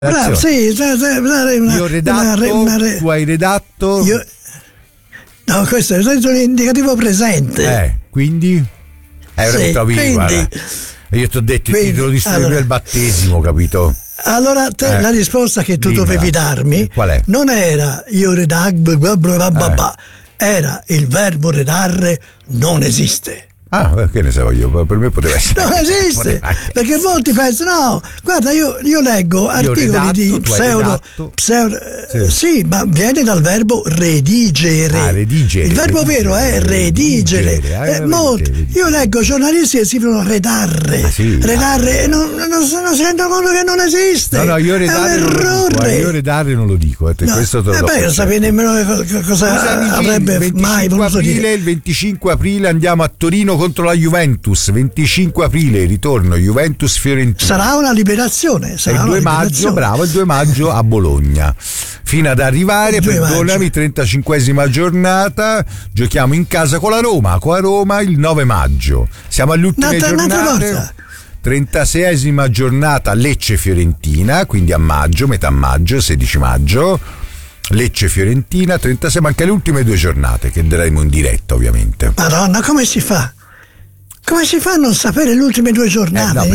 Bravo, sì, io ho redatto, tu hai redatto. No, questo è un indicativo presente. Quindi? Sì, quindi io ti ho detto il titolo di studio del battesimo, capito? Allora la risposta che tu dovevi darmi qual è? Non era io redag, era il verbo redare non esiste. Che ne so io, per me poteva essere. Non esiste, perché molti pensano, no, guarda, io leggo articoli di pseudo sì, ma viene dal verbo redigere. Redigere. Il verbo vero è redigere. Io leggo giornalisti che scrivono redare. Redare non si rendono conto che non esiste. No, io redare è un errore. Io redare non lo dico, questo te lo do. Non sapevi nemmeno cosa avrebbe mai voluto dire. Il 25 aprile andiamo a Torino contro la Juventus, 25 aprile ritorno Juventus-Fiorentina. Sarà una liberazione. Il 2 maggio, bravo, il 2 maggio a Bologna. Fino ad arrivare, perdonami, 35esima giornata, giochiamo in casa con la Roma il 9 maggio. Siamo alle ultime giornate. 36esima giornata Lecce-Fiorentina, quindi a maggio, metà maggio, 16 maggio. Lecce-Fiorentina, 36, manca le ultime 2 giornate che daremo in diretta, ovviamente. Madonna, come si fa? Come si fa a non sapere le ultime 2 giornate? No,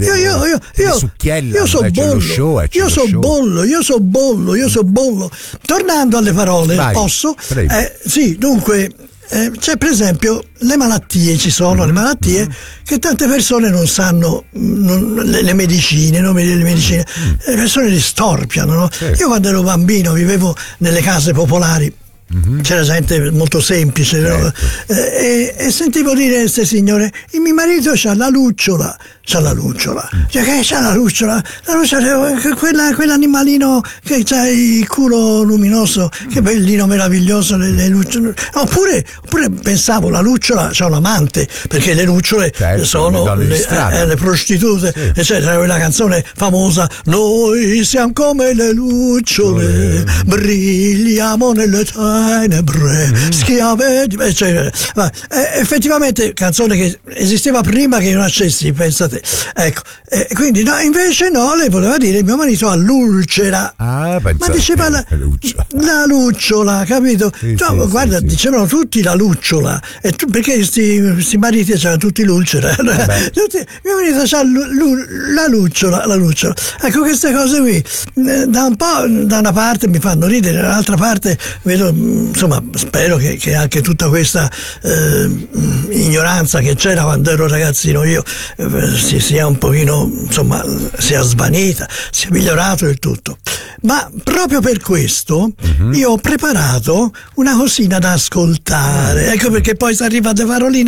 io so bollo. Tornando alle parole, posso? Sì, dunque, c'è per esempio le malattie, ci sono le malattie che tante persone non sanno, le medicine, i nomi delle medicine, le persone li storpiano, no? Io quando ero bambino vivevo nelle case popolari. C'era gente molto semplice, no? E sentivo dire a queste signore: il mio marito c'ha la lucciola. Cioè, che c'ha la lucciola? La lucciola, quell'animalino che c'ha il culo luminoso, che bellino meraviglioso, le lucciole. Oppure pensavo, la lucciola c'ha un amante, perché le lucciole sono le prostitute. E c'era quella canzone famosa: noi siamo come le lucciole, brilliamo nelle tenebre, schiave. Effettivamente canzone che esisteva prima che io nascessi, pensate. Ecco, quindi invece le voleva dire mio marito ha l'ulcera, ma diceva la lucciola, capito? Guarda, dicevano tutti la lucciola, perché questi mariti c'erano tutti l'ulcera. Mio marito c'ha la lucciola. Ecco, queste cose qui da una parte mi fanno ridere, dall'altra parte vedo, insomma, spero che anche tutta questa ignoranza che c'era quando ero ragazzino io si sia un pochino, insomma, sia svanita, sia migliorato il tutto. Ma proprio per questo io ho preparato una cosina da ascoltare. Ecco perché poi si arriva alle paroline.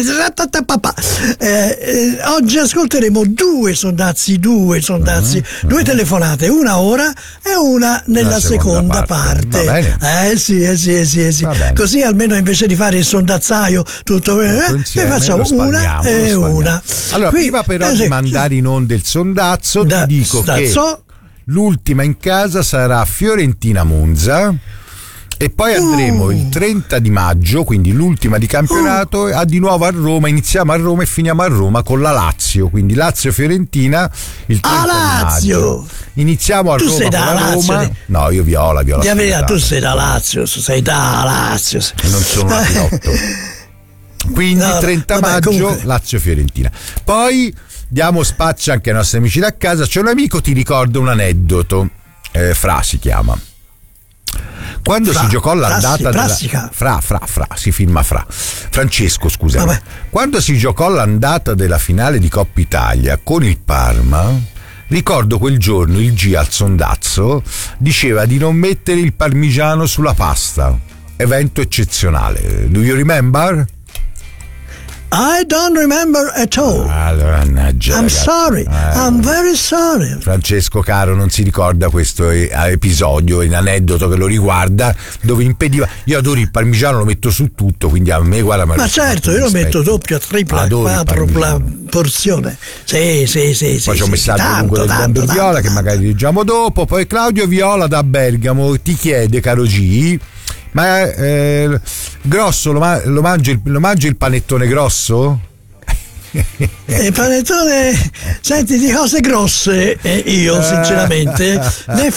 Oggi ascolteremo due sondazzi, due telefonate, una ora e una nella seconda parte. Va bene. Sì. Così almeno invece di fare il sondazzaio tutto ne facciamo una e una. Allora, prima però di mandare in onda il sondazzo, ti dico che l'ultima in casa sarà Fiorentina-Monza e poi andremo il 30 di maggio, quindi l'ultima di campionato, di nuovo a Roma. Iniziamo a Roma e finiamo a Roma con la Lazio, quindi Lazio-Fiorentina il 30 di maggio. Iniziamo a Roma con la Roma. No, io viola. Tu sei da Lazio, sei da Lazio. Non sono un pilotto. Quindi 30 maggio Lazio-Fiorentina. Poi diamo spazio anche ai nostri amici da casa. C'è un amico, ti ricordo un aneddoto. Fra si chiama. Quando si giocò l'andata si firma Fra. Francesco, scusami. Vabbè. Quando si giocò l'andata della finale di Coppa Italia con il Parma, ricordo quel giorno il G al sondazzo diceva di non mettere il parmigiano sulla pasta. Evento eccezionale. Do you remember? I don't remember at all. I'm sorry. I'm very sorry. Francesco caro non si ricorda questo episodio, un aneddoto che lo riguarda, dove impediva. Io adoro il parmigiano, lo metto su tutto, quindi a me guarda. Ma certo, io lo metto doppia, tripla, quadrupla porzione. Sì. Poi c'è un messaggio lungo del Bomber Viola che magari leggiamo dopo. Poi Claudio Viola da Bergamo ti chiede, caro G, ma grosso lo mangi il panettone grosso? Panettone, senti, di cose grosse io sinceramente ne